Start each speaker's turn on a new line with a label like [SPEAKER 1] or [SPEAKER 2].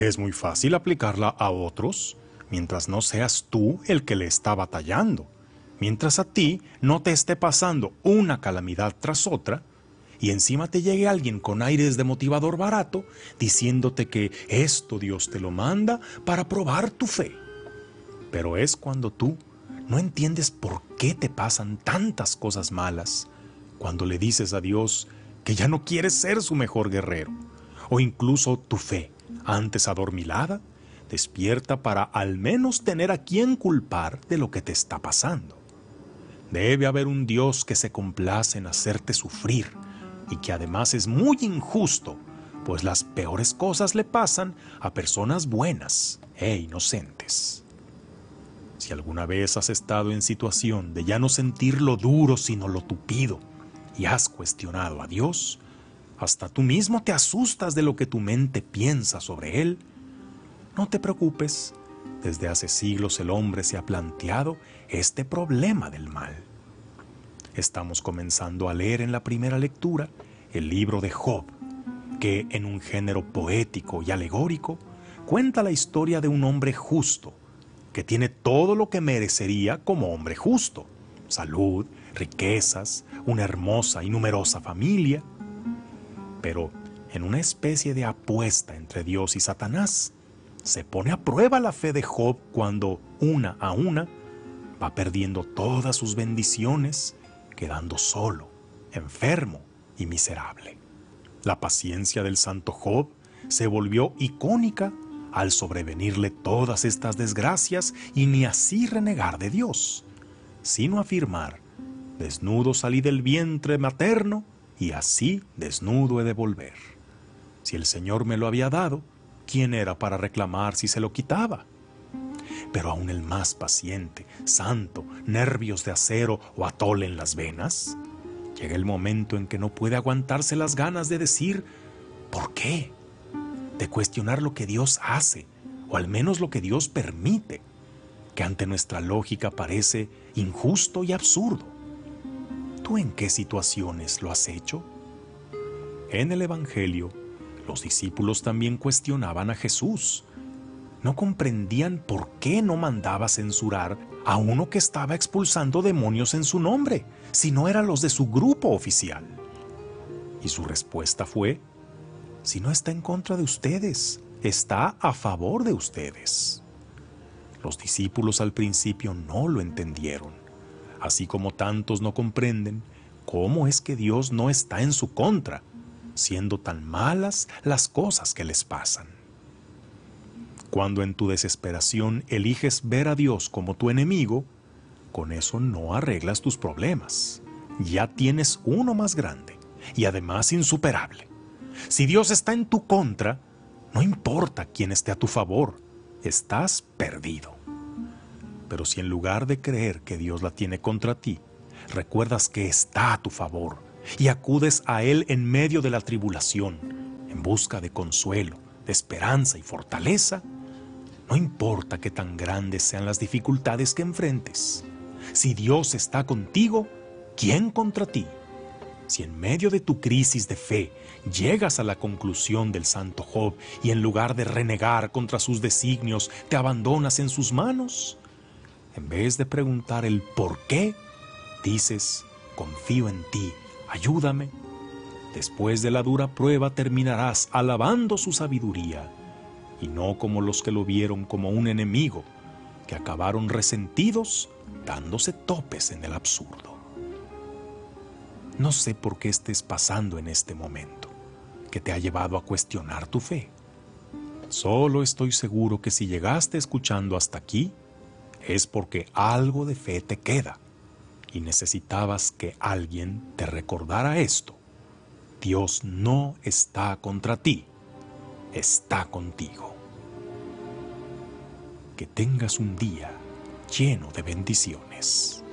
[SPEAKER 1] Es muy fácil aplicarla a otros, mientras no seas tú el que le está batallando. Mientras a ti no te esté pasando una calamidad tras otra, y encima te llegue alguien con aires de motivador barato, diciéndote que esto Dios te lo manda para probar tu fe. Pero es cuando tú no entiendes por qué te pasan tantas cosas malas, cuando le dices a Dios que ya no quieres ser su mejor guerrero, o incluso tu fe, antes adormilada, despierta para al menos tener a quien culpar de lo que te está pasando. Debe haber un Dios que se complace en hacerte sufrir y que además es muy injusto, pues las peores cosas le pasan a personas buenas e inocentes. Si alguna vez has estado en situación de ya no sentir lo duro sino lo tupido y has cuestionado a Dios, hasta tú mismo te asustas de lo que tu mente piensa sobre Él, no te preocupes, desde hace siglos el hombre se ha planteado este problema del mal. Estamos comenzando a leer en la primera lectura el libro de Job, que en un género poético y alegórico cuenta la historia de un hombre justo, que tiene todo lo que merecería como hombre justo: salud, riquezas, una hermosa y numerosa familia. Pero en una especie de apuesta entre Dios y Satanás, se pone a prueba la fe de Job cuando, una a una, va perdiendo todas sus bendiciones, quedando solo, enfermo y miserable. La paciencia del santo Job se volvió icónica al sobrevenirle todas estas desgracias y ni así renegar de Dios, sino afirmar: desnudo salí del vientre materno y así desnudo he de volver. Si el Señor me lo había dado, ¿quién era para reclamar si se lo quitaba? Pero aún el más paciente, santo, nervios de acero o atole en las venas, llega el momento en que no puede aguantarse las ganas de decir ¿por qué? De cuestionar lo que Dios hace, o al menos lo que Dios permite, que ante nuestra lógica parece injusto y absurdo. ¿Tú en qué situaciones lo has hecho? En el Evangelio, los discípulos también cuestionaban a Jesús. No comprendían por qué no mandaba censurar a uno que estaba expulsando demonios en su nombre, si no eran los de su grupo oficial. Y su respuesta fue: si no está en contra de ustedes, está a favor de ustedes. Los discípulos al principio no lo entendieron, así como tantos no comprenden cómo es que Dios no está en su contra, siendo tan malas las cosas que les pasan. Cuando en tu desesperación eliges ver a Dios como tu enemigo, con eso no arreglas tus problemas. Ya tienes uno más grande y además insuperable. Si Dios está en tu contra, no importa quién esté a tu favor, estás perdido. Pero si en lugar de creer que Dios la tiene contra ti, recuerdas que está a tu favor y acudes a Él en medio de la tribulación, en busca de consuelo, de esperanza y fortaleza, no importa qué tan grandes sean las dificultades que enfrentes. Si Dios está contigo, ¿quién contra ti? Si en medio de tu crisis de fe llegas a la conclusión del santo Job y en lugar de renegar contra sus designios te abandonas en sus manos, en vez de preguntar el por qué, dices: confío en ti, ayúdame. Después de la dura prueba terminarás alabando su sabiduría, y no como los que lo vieron como un enemigo, que acabaron resentidos dándose topes en el absurdo. No sé por qué estés pasando en este momento, que te ha llevado a cuestionar tu fe. Solo estoy seguro que si llegaste escuchando hasta aquí, es porque algo de fe te queda y necesitabas que alguien te recordara esto: Dios no está contra ti, está contigo. Que tengas un día lleno de bendiciones.